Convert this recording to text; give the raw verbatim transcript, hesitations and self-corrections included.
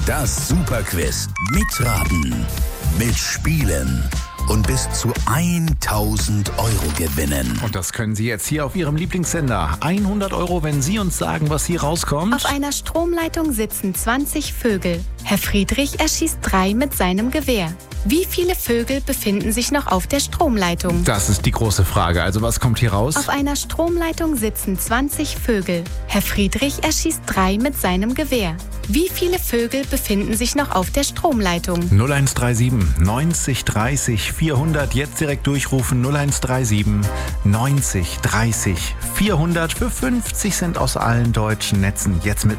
Das Superquiz. Mitraten, mitspielen und bis zu tausend Euro gewinnen. Und das können Sie jetzt hier auf Ihrem Lieblingssender. hundert Euro, wenn Sie uns sagen, was hier rauskommt. Auf einer Stromleitung sitzen zwanzig Vögel. Herr Friedrich erschießt drei mit seinem Gewehr. Wie viele Vögel befinden sich noch auf der Stromleitung? Das ist die große Frage. Also was kommt hier raus? Auf einer Stromleitung sitzen zwanzig Vögel. Herr Friedrich erschießt drei mit seinem Gewehr. Wie viele Vögel befinden sich noch auf der Stromleitung? null eins drei sieben neunzig dreißig vierhundert. Jetzt direkt durchrufen. null eins drei sieben neunzig dreißig vierhundert für fünfzig Cent aus allen deutschen Netzen. Jetzt mit